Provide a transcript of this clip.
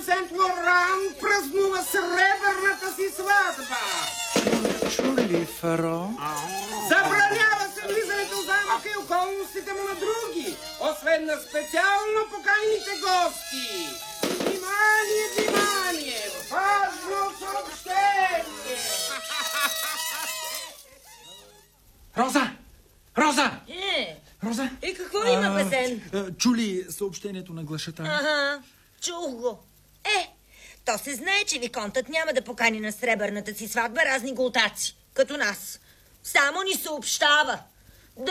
Сент Лоран празнува сребърната си сватба. Чули, Фаро? Забранява се влизането в замъка и околностите му на други, освен на специално поканените гости. Внимание, внимание! Важно съобщение! Роза! Роза! Роза? И какво има, Бесен? Чули съобщението на глашата? Ага, чух го. То се знае, че виконтът няма да покани на сребърната си сватба разни голтаци, като нас. Само ни съобщава.